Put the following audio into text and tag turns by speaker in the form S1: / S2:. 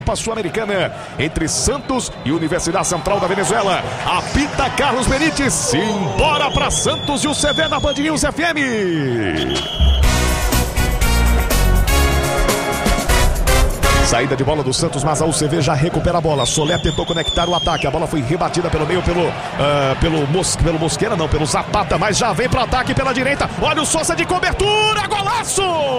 S1: Sul-Americana entre Santos e Universidade Central da Venezuela. Apita Carlos Benítez. Simbora para Santos e o CV da Band News FM. Saída de bola do Santos, mas a UCV já recupera a bola. Solé tentou conectar o ataque. A bola foi rebatida pelo meio pelo Mosqueira, não, pelo Zapata, mas já vem para o ataque pela direita. Olha o Sousa de cobertura, golaço!